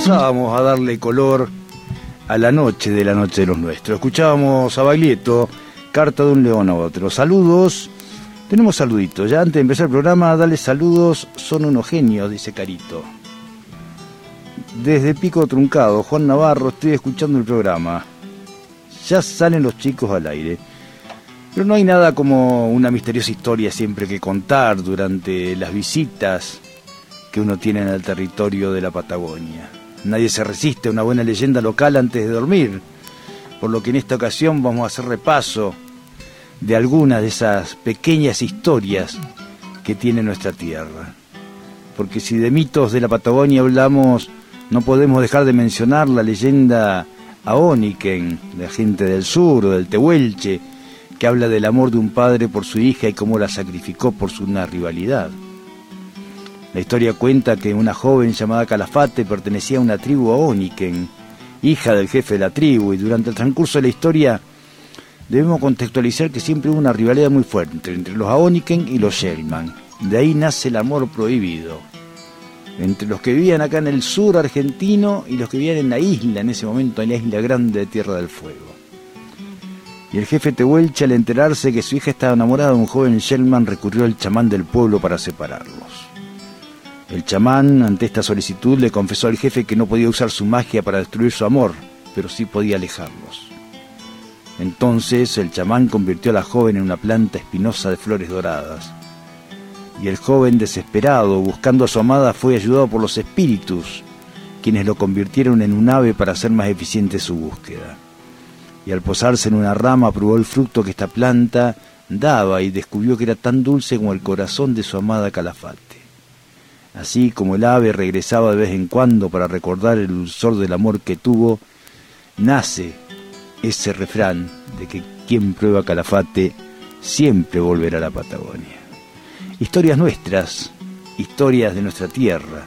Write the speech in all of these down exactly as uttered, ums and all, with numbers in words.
empezábamos a darle color a la noche de la noche de los nuestros. Escuchábamos a Baglietto, Carta de un león a otro. Saludos, tenemos saluditos. Ya antes de empezar el programa, dale saludos, son unos genios, dice Carito. Desde Pico Truncado, Juan Navarro, estoy escuchando el programa. Ya salen los chicos al aire. Pero no hay nada como una misteriosa historia siempre que contar durante las visitas que uno tiene en el territorio de la Patagonia. Nadie se resiste a una buena leyenda local antes de dormir, por lo que en esta ocasión vamos a hacer repaso de algunas de esas pequeñas historias que tiene nuestra tierra. Porque si de mitos de la Patagonia hablamos, no podemos dejar de mencionar la leyenda Ahóniken, de la gente del sur o del Tehuelche, que habla del amor de un padre por su hija y cómo la sacrificó por su una rivalidad. La historia cuenta que una joven llamada Calafate pertenecía a una tribu Ahóniken, hija del jefe de la tribu, y durante el transcurso de la historia debemos contextualizar que siempre hubo una rivalidad muy fuerte entre los Ahóniken y los Shelman. De ahí nace el amor prohibido entre los que vivían acá en el sur argentino y los que vivían en la isla, en ese momento en la isla grande de Tierra del Fuego. Y el jefe Tehuelche, al enterarse que su hija estaba enamorada de un joven Shelman, recurrió al chamán del pueblo para separarlos. El chamán, ante esta solicitud, le confesó al jefe que no podía usar su magia para destruir su amor, pero sí podía alejarlos. Entonces el chamán convirtió a la joven en una planta espinosa de flores doradas. Y el joven, desesperado, buscando a su amada, fue ayudado por los espíritus, quienes lo convirtieron en un ave para hacer más eficiente su búsqueda. Y al posarse en una rama probó el fruto que esta planta daba y descubrió que era tan dulce como el corazón de su amada Calafate. Así como el ave regresaba de vez en cuando para recordar el dulzor del amor que tuvo, nace ese refrán de que quien prueba Calafate siempre volverá a la Patagonia. Historias nuestras, historias de nuestra tierra.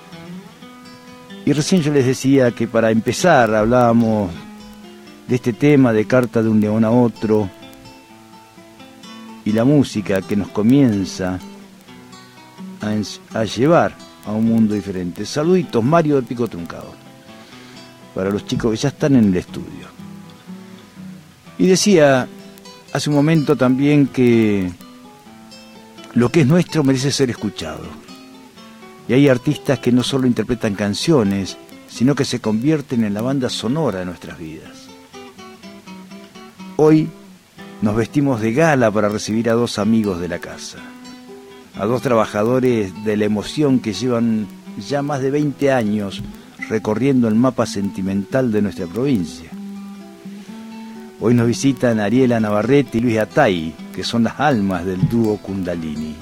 Y recién yo les decía que para empezar hablábamos de este tema de Carta de un león a otro y la música que nos comienza A, a llevar a un mundo diferente. Saluditos, Mario de Pico Truncado, para los chicos que ya están en el estudio. Y decía hace un momento también que lo que es nuestro merece ser escuchado. Y hay artistas que no solo interpretan canciones, sino que se convierten en la banda sonora de nuestras vidas. Hoy nos vestimos de gala para recibir a dos amigos de la casa, a dos trabajadores de la emoción que llevan ya más de veinte años recorriendo el mapa sentimental de nuestra provincia. Hoy nos visitan Ariela Navarrete y Luis Atay, que son las almas del dúo Kundalini.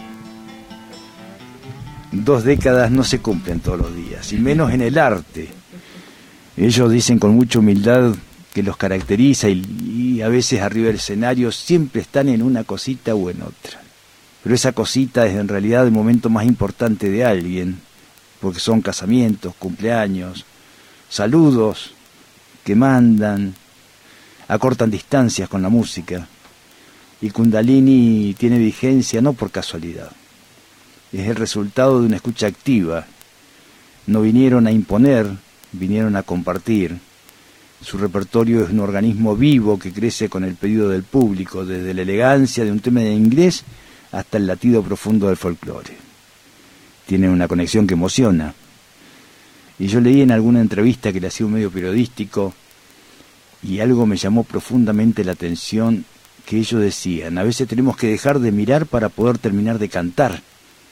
Dos décadas no se cumplen todos los días, y menos en el arte. Ellos dicen con mucha humildad que los caracteriza y, y a veces arriba del escenario siempre están en una cosita o en otra. Pero esa cosita es en realidad el momento más importante de alguien, porque son casamientos, cumpleaños, saludos que mandan, acortan distancias con la música. Y Kundalini tiene vigencia no por casualidad, es el resultado de una escucha activa. No vinieron a imponer, vinieron a compartir. Su repertorio es un organismo vivo que crece con el pedido del público, desde la elegancia de un tema de inglés hasta el latido profundo del folclore. Tienen una conexión que emociona. Y yo leí en alguna entrevista que le hacía un medio periodístico, y algo me llamó profundamente la atención, que ellos decían: a veces tenemos que dejar de mirar para poder terminar de cantar.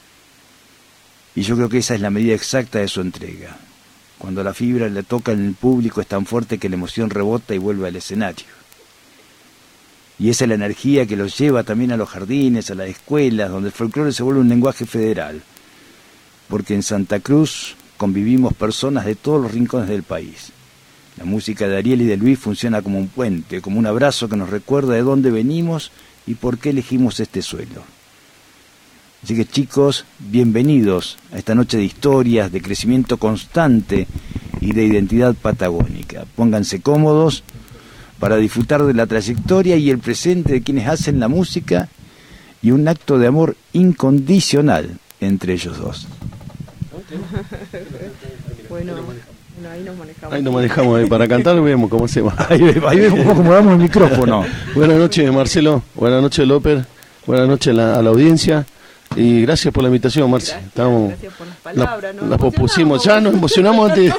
Y yo creo que esa es la medida exacta de su entrega. Cuando la fibra le toca en el público es tan fuerte que la emoción rebota y vuelve al escenario. Y esa es la energía que los lleva también a los jardines, a las escuelas, donde el folclore se vuelve un lenguaje federal. Porque en Santa Cruz convivimos personas de todos los rincones del país. La música de Ariel y de Luis funciona como un puente, como un abrazo que nos recuerda de dónde venimos y por qué elegimos este suelo. Así que, chicos, bienvenidos a esta noche de historias, de crecimiento constante y de identidad patagónica. Pónganse cómodos para disfrutar de la trayectoria y el presente de quienes hacen la música y un acto de amor incondicional entre ellos dos. Bueno, Bueno, ahí nos manejamos. Ahí nos manejamos, ahí para cantar vemos cómo se va. Ahí, ahí vemos cómo acomodamos el micrófono. Buenas noches, Marcelo. Buenas noches, López. Buenas noches a la, a la audiencia. Y gracias por la invitación, Marce. Gracias, Estamos, gracias por las palabras. La, la pospusimos, ya nos emocionamos antes.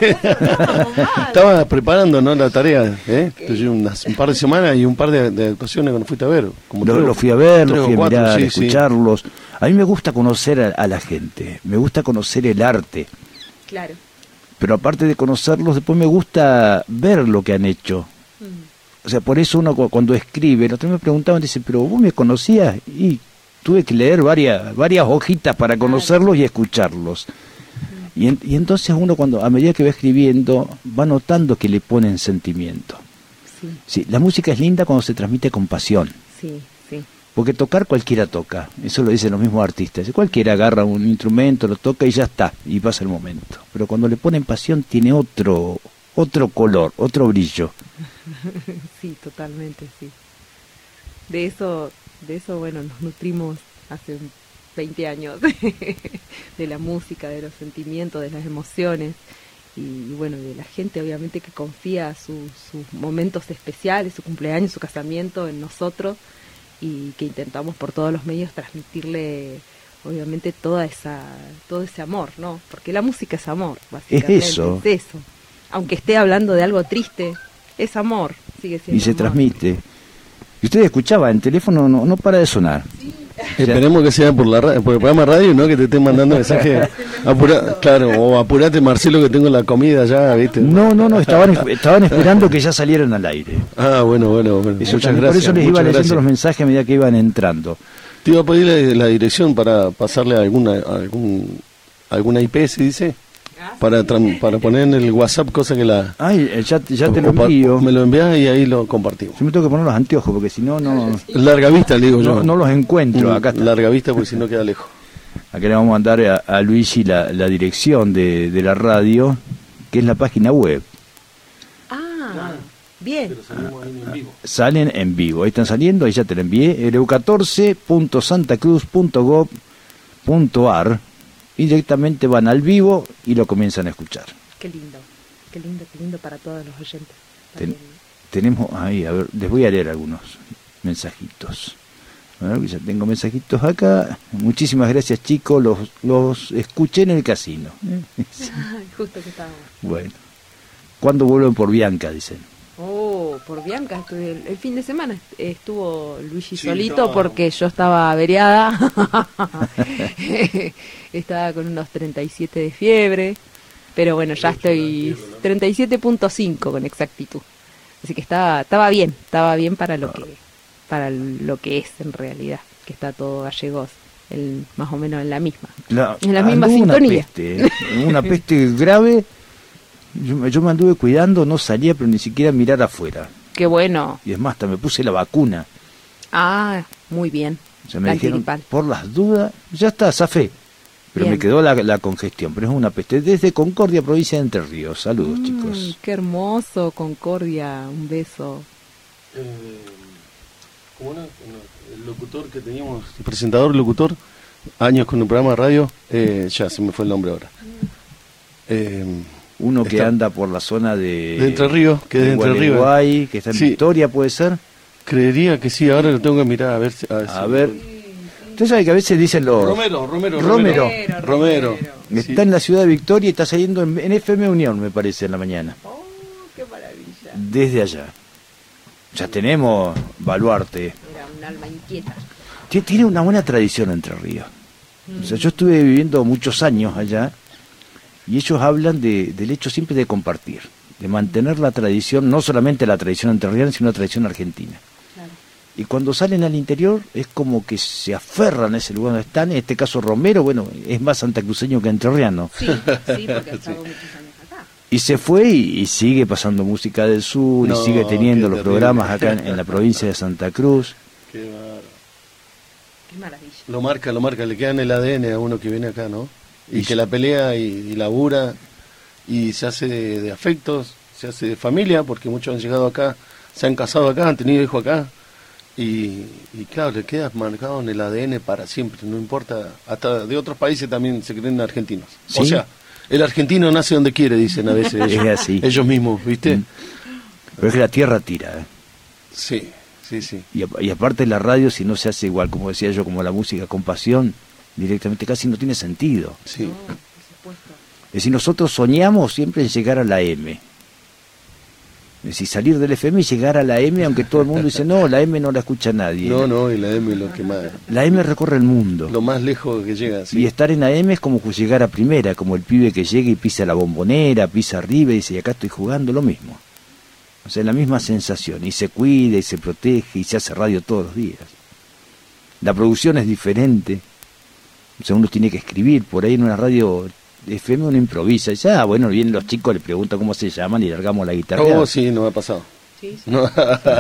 Estaba preparando, ¿no?, la tarea. ¿eh? Okay. Entonces, unas, un par de semanas y un par de, de actuaciones que nos fuiste a ver. Como Lo, tres, lo fui a ver, tres lo fui o a cuatro, mirar, sí, escucharlos. A mí me gusta conocer a, a la gente, me gusta conocer el arte. Claro. Pero aparte de conocerlos, después me gusta ver lo que han hecho. Mm. O sea, por eso uno cuando escribe, los otros me preguntaban, dice, pero vos me conocías, y tuve que leer varias varias hojitas para conocerlos y escucharlos. Y, en, y entonces uno cuando a medida que va escribiendo va notando que le ponen sentimiento. Sí. Sí, la música es linda cuando se transmite con pasión. Sí, sí. Porque tocar cualquiera toca, eso lo dicen los mismos artistas. Cualquiera agarra un instrumento, lo toca y ya está, y pasa el momento. Pero cuando le ponen pasión tiene otro otro color, otro brillo. Sí, totalmente, sí. De eso, de eso, bueno, nos nutrimos hace veinte años de la música, de los sentimientos, de las emociones y, y bueno, de la gente obviamente que confía sus, sus momentos especiales, su cumpleaños, su casamiento en nosotros y que intentamos por todos los medios transmitirle obviamente toda esa todo ese amor, ¿no? Porque la música es amor, básicamente. Es eso. Es eso. Aunque esté hablando de algo triste, es amor, sigue siendo Y se amor. transmite. Y usted escuchaba, el teléfono no, no para de sonar. Sí. Esperemos que sea por la ra- por el programa de radio, ¿no? Que te estén mandando mensajes. Apura, claro, o apurate, Marcelo, que tengo la comida ya, ¿viste? No, no, no, estaban, estaban esperando que ya salieran al aire. Ah, bueno, bueno, bueno. Eso Muchas también, gracias. por eso les iba muchas leyendo gracias. los mensajes a medida que iban entrando. Te iba a pedir la, la dirección para pasarle alguna algún alguna I P, se dice, para tram- para poner en el WhatsApp, cosa que la... Ay, eh, ya, ya te lo o pa- envío. Me lo envías y ahí lo compartimos. Yo me tengo que poner los anteojos porque si no, no, Larga vista, le digo yo. no, no los encuentro. Mm, Acá está. Larga vista porque si no queda lejos. Acá le vamos a mandar a, a Luigi la, la dirección de, de la radio, que es la página web. Ah, bien. Salen en vivo, ahí están saliendo, ahí ya te la envié, el e u catorce punto santa cruz punto gov punto a r, y directamente van al vivo y lo comienzan a escuchar. Qué lindo, qué lindo, qué lindo para todos los oyentes. Ten- También. tenemos ahí, a ver, les voy a leer algunos mensajitos. A ver, ya tengo mensajitos acá. Muchísimas gracias, chicos, los, los escuché en el casino. Ay, justo que estábamos. Bueno, ¿cuándo vuelven por Bianca? Dicen. Oh, por Bianca, estuve el, el fin de semana est- estuvo Luigi Sí, solito estaba- porque yo estaba averiada. Estaba con unos treinta y siete de fiebre, pero bueno, ya estoy treinta y siete punto cinco con exactitud. Así que estaba estaba bien, estaba bien para lo que para lo que es en realidad, que está todo gallegos, el, más o menos en la misma. La, En la misma anduvo sintonía. Una peste, ¿eh? Una peste grave. Yo, me- yo me anduve cuidando, no salía, pero ni siquiera mirar afuera. Qué bueno. Y es más, hasta me puse la vacuna. Ah, muy bien. O sea, me La dijeron, antigripal. por las dudas, ya está, zafé. Pero Bien. me quedó la, la congestión. Pero es una peste. Desde Concordia, provincia de Entre Ríos. Saludos, Mm, chicos. Qué hermoso, Concordia, un beso. ¿Cómo no? El locutor que teníamos, el presentador, locutor, años con el programa de radio, eh, ya se me fue el nombre ahora. Eh, Uno que está- anda por la zona de, De Entre Ríos, que es de Entre Ríos. Gualeguay, que está en Sí. Victoria, ¿puede ser? creería que sí, ahora lo tengo que mirar a ver. si- A ver. A si- ver. Usted sabe que a veces dicen los... Romero, Romero, Romero. Romero. Romero. Está Sí. en la ciudad de Victoria y está saliendo en, en F M Unión, me parece, en la mañana. Oh, qué maravilla. Desde allá. Ya tenemos Baluarte. Era un alma inquieta. Tie- Tiene una buena tradición Entre Ríos. O sea, yo estuve viviendo muchos años allá y ellos hablan de, del hecho siempre de compartir, de mantener la tradición, no solamente la tradición entrerriana, sino la tradición argentina. Claro. Y cuando salen al interior es como que se aferran a ese lugar donde están. En este caso Romero, bueno, es más santacruceño que entrerriano. Sí, sí, porque ha estado muchos años acá. Y se fue y, y sigue pasando música del sur No, y sigue teniendo qué los terrible. programas acá en, en la provincia de Santa Cruz. Qué bárbaro. Qué maravilla. Lo marca, lo marca, le queda en el A D N a uno que viene acá, ¿no? Y, Y que la pelea y, y labura y se hace de, de afectos, se hace de familia, porque muchos han llegado acá, se han casado acá, han tenido hijos acá. Y, y claro, le queda marcado en el A D N para siempre, no importa, hasta de otros países también se creen argentinos. O Sí. sea, El argentino nace donde quiere, dicen a veces ellos, Es así. ellos mismos, ¿viste? Mm. Pero es que la tierra tira, ¿eh? Sí, sí, sí. Y, a- y aparte la radio, si no se hace igual, como decía yo, como la música con pasión, directamente casi no tiene sentido. Sí. No, por supuesto. Es decir, nosotros soñamos siempre en llegar a la M. Es decir, salir del F M y llegar a la M, aunque todo el mundo dice, no, la M no la escucha nadie. No, no, y la M es lo que más, La M recorre el mundo. lo más lejos que llega, sí. Y estar en A M es como llegar a primera, como el pibe que llega y pisa la bombonera, pisa arriba y dice, y acá estoy jugando, lo mismo. O sea, la misma sensación. Y se cuida y se protege y se hace radio todos los días. La producción es diferente. O sea, uno tiene que escribir. Por ahí en una radio F M uno improvisa. Y dice, ah, bueno, vienen los chicos, le preguntan cómo se llaman y largamos la guitarra. Oh, sí, no me ha pasado. Sí, sí. No.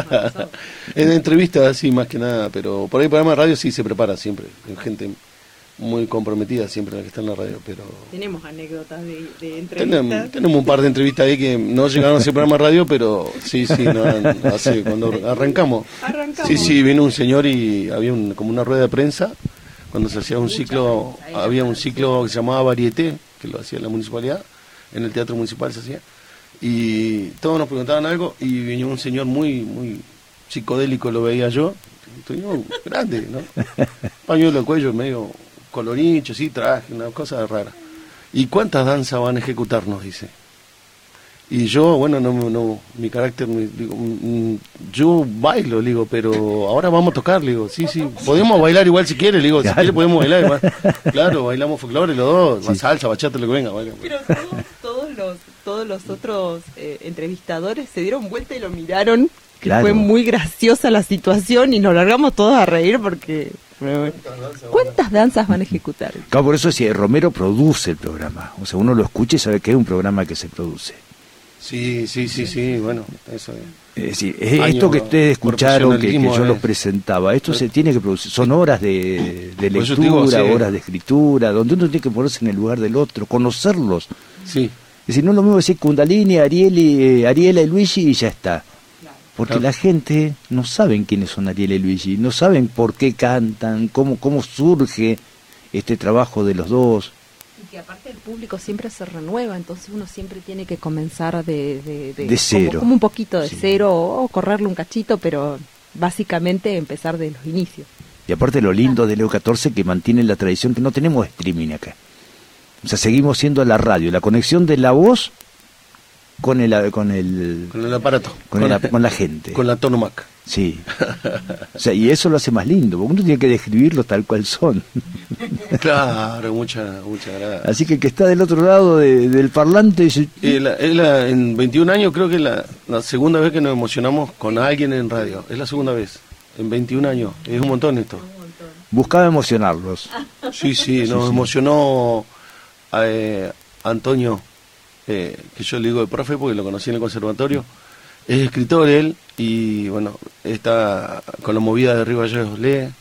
En entrevistas sí, más que nada, pero por ahí programa de radio sí se prepara siempre. Hay gente muy comprometida siempre la que está en la radio, pero Tenemos anécdotas de, de entrevistas. tenemos, tenemos un par de entrevistas ahí que no llegaron a ser programa de radio, pero sí, sí, no, hace, cuando arrancamos. Arrancamos. Sí, sí, vino un señor y había un, como una rueda de prensa, cuando se hacía un ciclo, había un ciclo que se llamaba Varieté, que lo hacía la municipalidad, en el Teatro Municipal se hacía, y todos nos preguntaban algo, y venía un señor muy, muy psicodélico, lo veía yo, un señor grande, ¿no? Pañuelo de cuello, medio colorincho, sí, traje, una cosa rara. ¿Y cuántas danzas van a ejecutarnos? Dice. Y yo, bueno, no, no mi carácter, me, digo, mm, yo bailo, le digo, pero ahora vamos a tocar, le digo, sí, sí, podemos bailar igual si quiere, le digo, si quiere podemos bailar igual. Claro, bailamos folclore los dos, Sí. salsa, bachata, lo que venga, bailamos. Pero todos, todos los todos los otros eh, entrevistadores se dieron vuelta y lo miraron. Que Claro. Fue muy graciosa la situación y nos largamos todos a reír porque... ¿Cuántas danzas van a ejecutar? Claro, por eso decía, Romero produce el programa. O sea, uno lo escucha y sabe que es un programa que se produce. Sí, sí, sí, sí, bueno, eso es. Es decir, es- Años, esto que ustedes escucharon, que, que profesionalismo, yo eh. los presentaba, esto se tiene que producir. Son horas de, de Por eso te lectura, digo, sí. horas de escritura, donde uno tiene que ponerse en el lugar del otro, conocerlos. Sí, Es decir, no es lo mismo decir Kundalini, Ariel y, eh, Ariela y Luigi y ya está. Porque Claro. la gente no saben quiénes son Ariel y Luigi, no saben por qué cantan, cómo, cómo surge este trabajo de los dos. Y que aparte el público siempre se renueva, entonces uno siempre tiene que comenzar de... De, De cero. Como, como un poquito de Sí. cero o, o correrle un cachito, pero básicamente empezar de los inicios. Y aparte lo lindo de Leo catorce que mantiene la tradición que no tenemos streaming acá. O sea, seguimos siendo la radio, la conexión de la voz con el con el con el aparato, con, el- con la gente. con la Tonomac. Sí. O sea, y eso lo hace más lindo, porque uno tiene que describirlos tal cual son. Claro, mucha, mucha gracia. Así que el que está del otro lado de- del parlante dice, Eh, la- es la- en veintiún años creo que es la, la segunda vez que nos emocionamos con alguien en radio. Es la segunda vez. En veintiún años. Es un montón esto. buscaba emocionarlos. Sí, sí, nos sí. emocionó eh, Antonio, eh, que yo le digo de profe porque lo conocí en el conservatorio. Es escritor él y bueno, está con la movida de Río Gallegos, lee,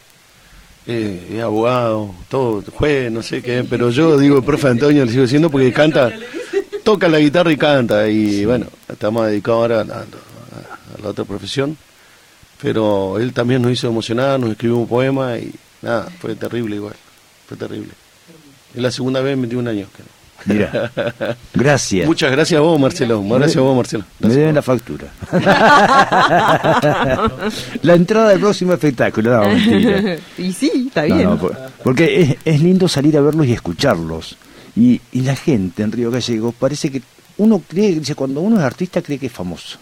eh, es abogado, todo, juez, no sé qué, pero yo digo profe Antonio, le sigo diciendo porque canta, toca la guitarra y canta y bueno, estamos dedicados ahora a la, a la otra profesión, pero él también nos hizo emocionar, nos escribió un poema y nada, fue terrible igual, fue terrible. Es la segunda vez en veintiún años. Que... Mira, gracias. Muchas gracias a vos, Marcelo. Gracias a vos, Marcelo. Me Gracias. deben la factura. La entrada del próximo espectáculo, no, mentira. Y sí, está No, bien. no, por- porque es, es lindo salir a verlos y escucharlos. Y, y la gente en Río Gallegos parece que uno cree, dice, cuando uno es artista cree que es famoso.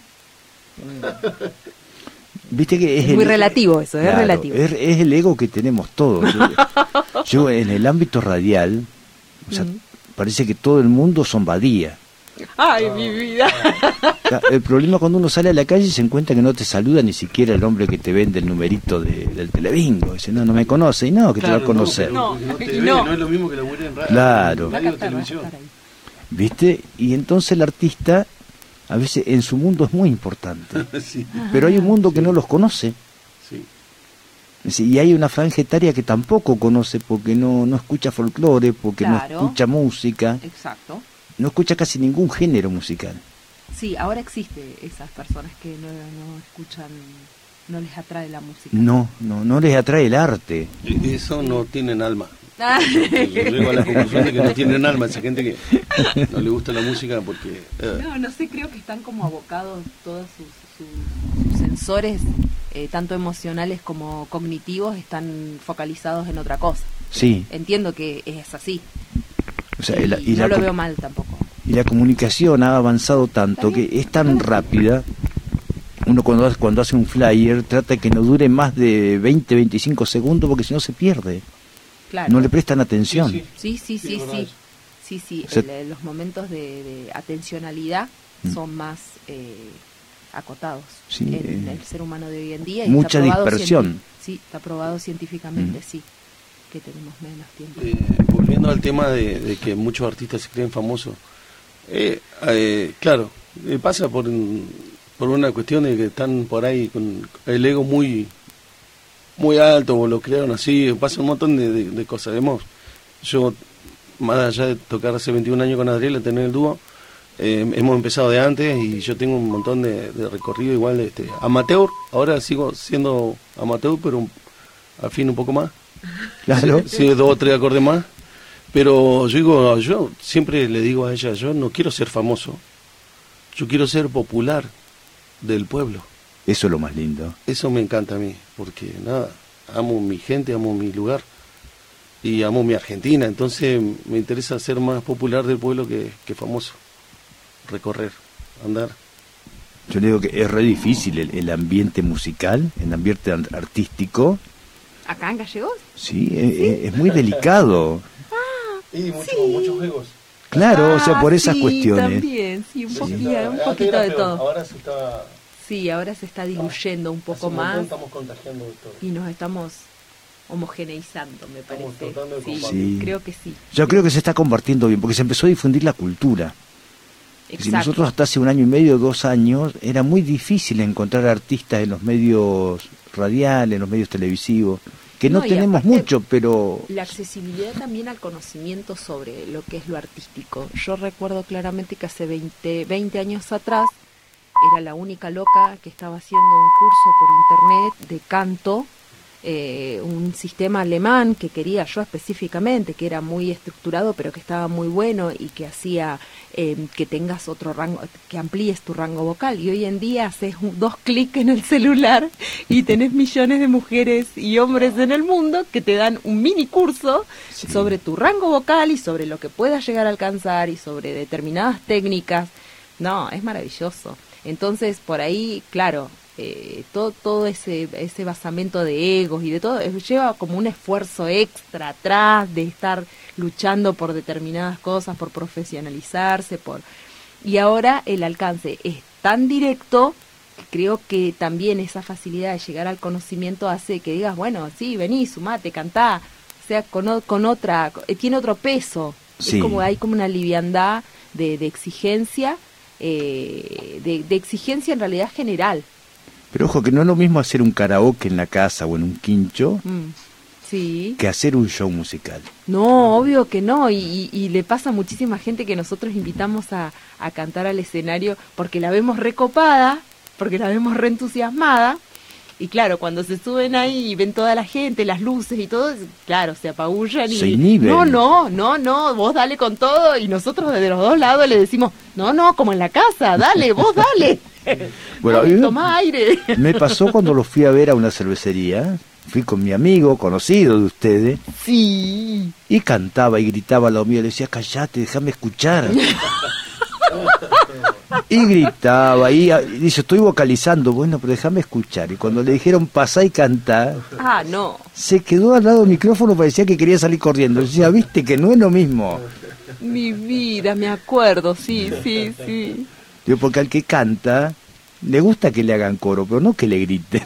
Viste que es, Es muy relativo eso, es Claro, relativo. Es, es el ego que tenemos todos. Yo, yo en el ámbito radial, o sea, parece que todo el mundo son Badía. Ay, mi vida. El problema cuando uno sale a la calle y se encuentra que no te saluda ni siquiera el hombre que te vende el numerito de- del telebingo. Dice, no, no me conoce. Y no, que te va a conocer. No, No, te y ve, no. no es lo mismo que la mujer en radio. Claro. Radio o televisión. ¿Viste? Y entonces el artista, a veces en su mundo es muy importante. Sí, Pero hay un mundo que no los conoce. sí. Es decir, y hay una franja etaria que tampoco conoce porque no, no escucha folclore, porque Claro. no escucha música, Exacto. no escucha casi ningún género musical. Sí, ahora existe esas personas que no, no escuchan, no les atrae la música. No, no, no les atrae el arte. Y eso no tienen alma. Ah. Yo, yo llego a la conclusión de que no tienen alma esa gente que no le gusta la música porque... Eh. No, no sé, creo que están como abocados todos sus, sus, sus sensores, eh, tanto emocionales como cognitivos, están focalizados en otra cosa. Sí. Entiendo que es así. O sea, y y la, y no la lo co- veo mal tampoco. Y la comunicación ha avanzado tanto que es tan rápida. Uno cuando, hace- cuando hace un flyer trata de que no dure más de veinte, veinticinco segundos porque si no se pierde. Claro. No le prestan atención. Sí, Sí, sí, sí, Sí, es verdad sí. eso. Sí, sí, O sea- el- el- los momentos de, de atencionalidad Mm. son más eh, acotados Sí, en eh, el ser humano de hoy en día. Y mucha está probado dispersión. cienti- Sí, está probado científicamente, Mm. sí, que tenemos menos tiempo. Eh, volviendo al tema de, de que muchos artistas se creen famosos, eh, eh, claro, eh, pasa por, un- por una cuestión de que están por ahí con el ego muy muy alto o lo crearon así, pasa un montón de, de, de cosas. Hemos, yo, más allá de tocar hace veintiún años con Adriel, de tener el dúo, eh, hemos empezado de antes y yo tengo un montón de, de recorrido igual, este, amateur, ahora sigo siendo amateur, pero un- afino un poco más. Claro. Sí, dos o tres acordes más. Pero yo digo, yo siempre le digo a ella, yo no quiero ser famoso, yo quiero ser popular del pueblo. Eso es lo más lindo. Eso me encanta a mí, porque nada, amo mi gente, amo mi lugar y amo mi Argentina. Entonces me interesa ser más popular del pueblo que, que famoso. Recorrer, andar. Yo le digo que es re difícil el, el ambiente musical, el ambiente an- artístico. ¿Acá en Gallegos? Sí, es, es- es muy delicado. Y mucho, Sí. muchos juegos. Claro, o sea, por Ah, esas sí, cuestiones. También, sí, un, Sí, poquito, está- un antes poquito era de peor, todo. Ahora se está... Sí, ahora se está diluyendo un poco hace un montón más estamos contagiando esto. y nos estamos homogeneizando, me Estamos parece. tratando de Sí, compartir. Sí. creo que sí. Yo creo que se está compartiendo bien, porque se empezó a difundir la cultura. Si Exacto. nosotros hasta hace un año y medio, dos años, era muy difícil encontrar artistas en los medios radiales, en los medios televisivos, que no, No, y tenemos aparte, mucho, pero... La accesibilidad también al conocimiento sobre lo que es lo artístico. Yo recuerdo claramente que hace veinte, veinte años atrás era la única loca que estaba haciendo un curso por internet de canto, eh, un sistema alemán que quería yo específicamente, que era muy estructurado pero que estaba muy bueno y que hacía eh, que tengas otro rango, que amplíes tu rango vocal. Y hoy en día haces un- dos clics en el celular y tenés millones de mujeres y hombres en el mundo que te dan un mini curso Sí. sobre tu rango vocal y sobre lo que puedas llegar a alcanzar y sobre determinadas técnicas. No, es maravilloso. Entonces, por ahí, claro, eh, todo todo ese ese basamento de egos y de todo eh, lleva como un esfuerzo extra atrás de estar luchando por determinadas cosas, por profesionalizarse, por y ahora el alcance es tan directo que creo que también esa facilidad de llegar al conocimiento hace que digas, bueno, sí, vení, sumate, cantá, o sea, con, o- con otra, eh, tiene otro peso. Sí. Es como hay como una liviandad de, de exigencia, eh, de, de exigencia en realidad general. Pero ojo, que no es lo mismo hacer un karaoke en la casa o en un quincho Mm, sí. que hacer un show musical. No, obvio que no, y, y, y le pasa a muchísima gente que nosotros invitamos a, a cantar al escenario porque la vemos recopada, porque la vemos reentusiasmada, y claro, cuando se suben ahí y ven toda la gente, las luces y todo, claro, se apabullan y... Se inhiben. No, no, no, no, vos dale con todo, y nosotros desde los dos lados le decimos, no, no, como en la casa, dale, vos dale. Bueno, Dale, a mí me- toma aire. Me pasó cuando los fui a ver a una cervecería, fui con mi amigo, conocido de ustedes, Sí. y cantaba y gritaba al lado mío, le decía, callate, déjame escuchar. Y gritaba, y, y dice, estoy vocalizando, bueno, pero déjame escuchar. Y cuando le dijeron, pasá y cantá, Ah, no. se quedó al lado del micrófono, parecía que quería salir corriendo. Decía, viste que no es lo mismo. Mi vida, me acuerdo, sí, sí, sí. Digo, porque al que canta, le gusta que le hagan coro, pero no que le griten.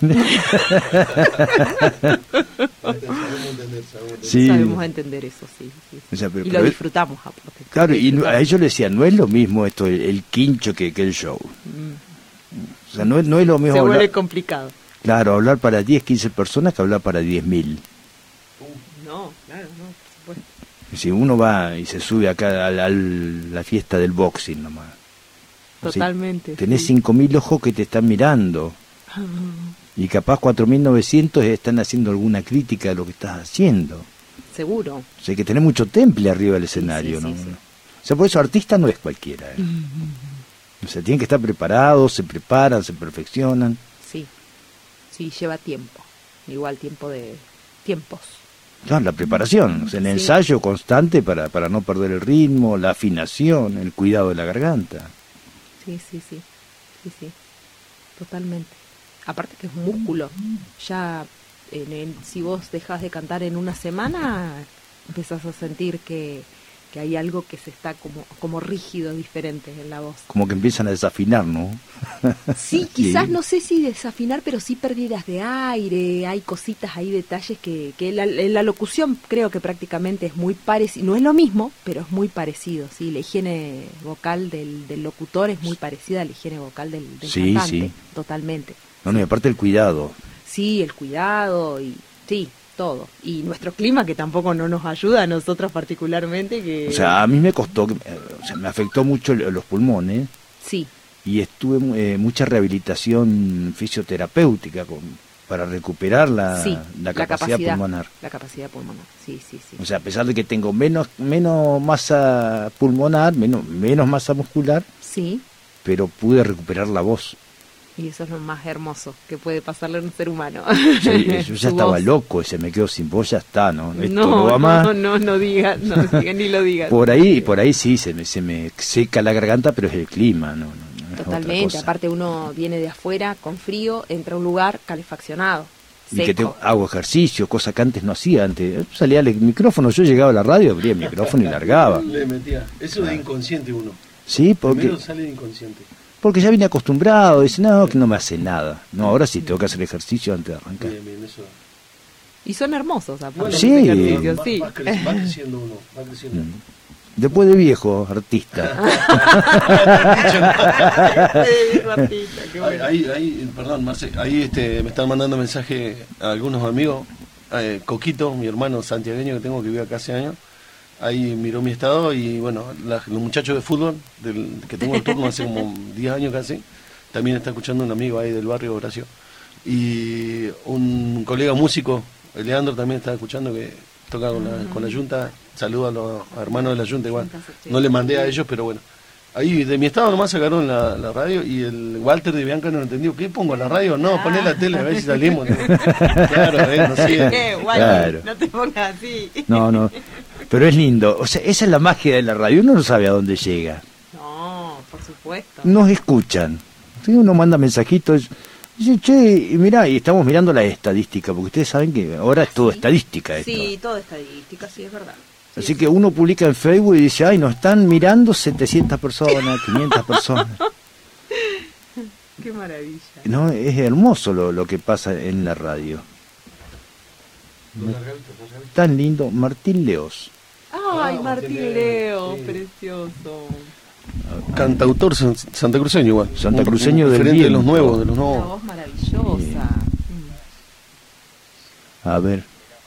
Sí. Sabemos entender eso, sí. sí. O sea, pero- y pero lo es- disfrutamos, aparte. Claro, Lo y no- disfrutamos. a ellos le decían, no es lo mismo esto, el, el quincho que, que el show. O sea, no es, no es lo mismo Se vuelve hablar, complicado. claro, hablar para diez, quince personas que hablar para diez mil. No, claro, no, por supuesto. Si uno va y se sube acá a la, a la fiesta del boxing nomás. O sea, Totalmente. tenés sí. cinco mil ojos que te están mirando. Y capaz cuatro mil novecientos están haciendo alguna crítica de lo que estás haciendo. seguro. O sea, hay que tener mucho temple arriba del escenario, sí, sí, ¿no? sí. O sea, por eso artista no es cualquiera. ¿eh? O sea, tienen que estar preparados, se preparan, se perfeccionan. Sí, sí, lleva tiempo. Igual tiempo de tiempos. No, la preparación, o sea, el Sí. ensayo constante para, para no perder el ritmo, la afinación, el cuidado de la garganta. Sí, sí, sí, sí, sí, totalmente. Aparte que es un músculo. Ya, en el- si vos dejas de cantar en una semana, empezás a sentir que, que hay algo que se está como, como rígido, diferente en la voz. Como que empiezan a desafinar, ¿no? Sí, quizás no sé si desafinar, pero sí pérdidas de aire, hay cositas, hay detalles que, que la, la locución creo que prácticamente es muy parecido, no es lo mismo, pero es muy parecido, sí, la higiene vocal del, del locutor es muy parecida a la higiene vocal del, del Sí, cantante, sí. totalmente. No, no, y aparte el cuidado. Sí, el cuidado y sí, todo. Y nuestro clima que tampoco no nos ayuda a nosotros particularmente, que O sea, a mí me costó, que- eh, o sea, me afectó mucho el- los pulmones sí, y estuve eh, mucha rehabilitación fisioterapéutica con, para recuperar la, sí, la capacidad pulmonar. La capacidad pulmonar, sí, sí, sí. O sea, a pesar de que tengo menos menos masa pulmonar, menos, menos masa muscular, Sí, pero pude recuperar la voz. y eso es lo más hermoso que puede pasarle a un ser humano. Yo, yo ya Su estaba voz. loco, se me quedó sin voz, ya está, ¿no? Esto No, no va más. no, no, no digas, no digas, ni lo digas. Por ahí, por ahí sí, se me, se me seca la garganta, pero es el clima, no, no, no es otra Totalmente, cosa. aparte uno viene de afuera con frío, entra a un lugar calefaccionado, Y que seco. tengo, hago ejercicio, cosa que antes no hacía. Antes salía el micrófono, yo llegaba a la radio, abría el micrófono y largaba. Le metía. Eso de inconsciente uno. Sí, porque, Primero sale de inconsciente. porque ya vine acostumbrado. Dice, no, que no me hace nada. No, ahora sí tengo que hacer ejercicio antes de arrancar. Bien, bien, eso. Y son hermosos, aparte Bueno, Sí. los ejercicios, va, sí. va cre- va creciendo uno, va creciendo. Mm. Después de viejo, artista. Ahí, ahí, ahí, perdón, Marce, ahí este, me están mandando mensaje a algunos amigos. Eh, Coquito, mi hermano santiagueño que tengo que vive acá hace años, ahí miró mi estado y bueno, la- los muchachos de fútbol, del, que tengo el turno hace como diez años casi, también está escuchando un amigo ahí del barrio, Horacio. Y un colega músico, Leandro, también está escuchando que toca con la, con la Junta. Saludo a los hermanos de la Junta igual. No le mandé a ellos, pero bueno. Ahí de mi estado nomás sacaron la, la radio y el Walter de Bianca no entendió. ¿Qué pongo? ¿La radio? No, poné la tele a ver si salimos. Claro, a ver, no sé. Eh, Wally, Claro. no te pongas así. No, no. Pero es lindo. O sea, esa es la magia de la radio. Uno no sabe a dónde llega. No, por supuesto. Nos escuchan. Si uno manda mensajitos, dice, che, y mirá, y estamos mirando la estadística, porque ustedes saben que ahora es todo Sí. estadística esto. Sí, todo estadística, sí, es verdad. Sí, Así sí. que uno publica en Facebook y dice, ay, nos están mirando setecientas personas, quinientas personas. Qué maravilla. No, es hermoso lo, lo que pasa en la radio. Tan lindo. Martín Leos. Ay, Ah, Martín Martín Leo, Leo, sí. precioso. Cantautor san- santacruceño igual. Santacruceño Un del referente de los viento. nuevos, de los Una nuevos. voz maravillosa. Mm. A ver.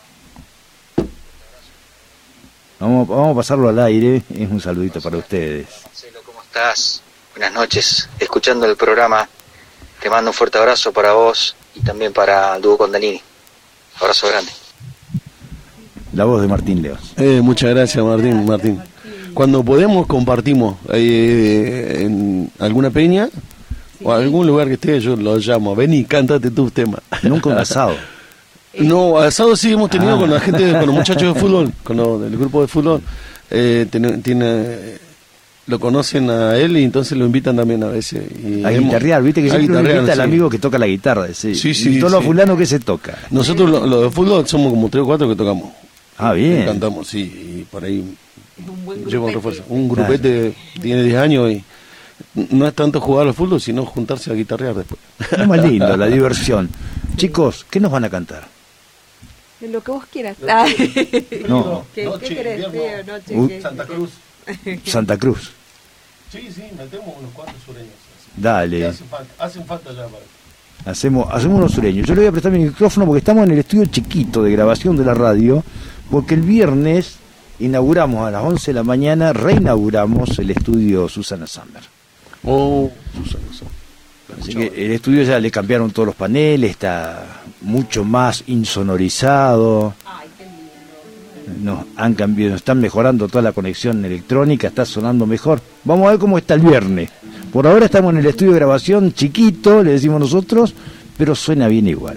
Vamos, vamos a pasarlo al aire. Es un saludito para ustedes. Marcelo, ¿cómo estás? Buenas noches. Escuchando el programa, te mando un fuerte abrazo para vos y también para el dúo con Danini. Abrazo grande. La voz de Martín Leos. Eh, muchas gracias, Martín. Martín. Cuando podemos, compartimos eh, en alguna peña o algún lugar que esté, yo lo llamo. Ven y cántate tus temas. Nunca un asado. No, asado sí hemos tenido Ah. con la gente, con los muchachos de fútbol, con los del grupo de fútbol. Eh, tiene, tiene- lo conocen a él y entonces lo invitan también a veces. Y A hemos- guitarrear, viste que a siempre uno guitarrear, invita al sí. amigo que toca la guitarra. Sí, Sí, Y sí, todos los sí. fulanos que se toca. Nosotros los lo de fútbol somos como tres o cuatro que tocamos. Ah, bien. Cantamos, sí, y por ahí Es un buen lleva un grupete. refuerzo. Un grupete tiene diez años y no es tanto jugar al fútbol, sino juntarse a guitarrear después. Es más lindo, la diversión. Chicos, ¿qué nos van a cantar? Lo que vos quieras. Ah. No. ¿Qué, Noche, ¿qué querés, invierno. feo? Noche, Uh, ¿qué? Santa Cruz. Santa Cruz. Sí, sí, metemos unos cuatro sureños. Dale. Hacen falta, hacen falta ya para... Hacemos, hacemos unos sureños. Yo le voy a prestar mi micrófono porque estamos en el estudio chiquito de grabación de la radio, porque el viernes inauguramos a las once de la mañana, reinauguramos el estudio Susana Sammer. Oh, Susana, Susana. Así que el estudio ya le cambiaron todos los paneles, está mucho más insonorizado. Ay, qué lindo. nos han cambiado, nos están mejorando toda la conexión electrónica, está sonando mejor. Vamos a ver cómo está el viernes. Por ahora estamos en el estudio de grabación chiquito, le decimos nosotros, pero suena bien igual.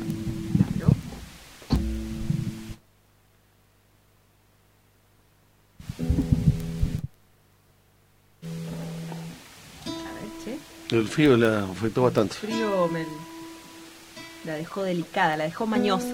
El frío la afectó bastante. El frío me la dejó delicada, la dejó mañosa.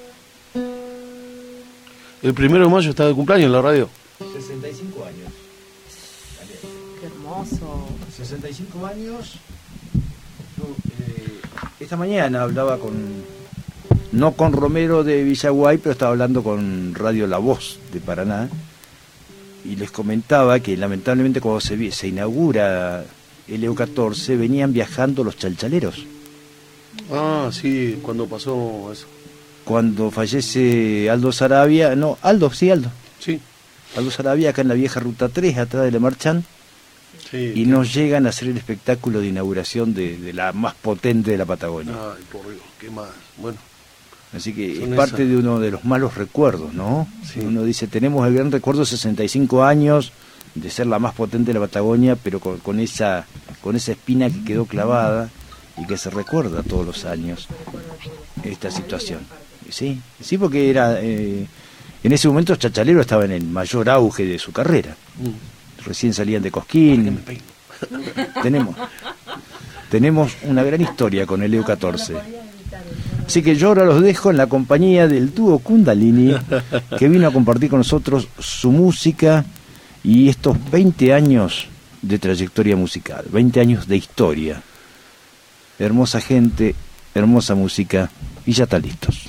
El primero de mayo está de cumpleaños en la radio. sesenta y cinco años. Qué hermoso. sesenta y cinco años. Yo, eh, esta mañana hablaba con, no con Romero de Villaguay, pero estaba hablando con Radio La Voz de Paraná, y les comentaba que lamentablemente cuando se, se inaugura el E U catorce venían viajando los chalchaleros. Ah, sí, cuando pasó eso. Cuando fallece Aldo Sarabia, no, Aldo, sí, Aldo. Sí. Aldo Sarabia acá en la vieja Ruta tres, atrás de Le Marchand, sí, y nos llegan a hacer el espectáculo de inauguración de, de la más potente de la Patagonia. Ay, por Dios, qué más. Bueno. Así que Son es parte esas. de uno de los malos recuerdos, ¿no? Sí. Uno dice, tenemos el gran recuerdo de sesenta y cinco años de ser la más potente de la Patagonia, pero con, con esa con esa espina que quedó clavada y que se recuerda todos los años esta situación. Sí, sí, porque era eh, en ese momento Chachalero estaba en el mayor auge de su carrera. Mm. Recién salían de Cosquín. Tenemos tenemos una gran historia con el E U catorce. Así que yo ahora los dejo en la compañía del dúo Kundalini, que vino a compartir con nosotros su música y estos veinte años de trayectoria musical, veinte años de historia. Hermosa gente, hermosa música, y ya están listos.